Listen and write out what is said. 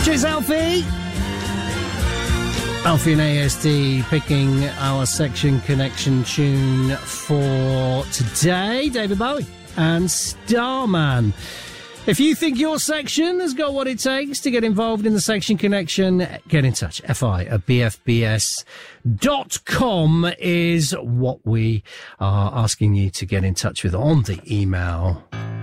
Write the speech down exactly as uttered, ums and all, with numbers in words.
Cheers, Alfie. Alfie and A S D picking our Section Connection tune for today. David Bowie and Starman. If you think your section has got what it takes to get involved in the Section Connection, get in touch. Fi at b f b s dot com is what we are asking you to get in touch with on the email.